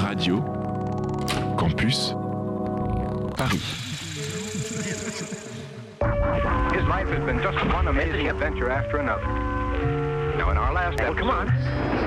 Radio Campus Paris. His life has been just one amazing adventure after another. Now, in our last episode, come on.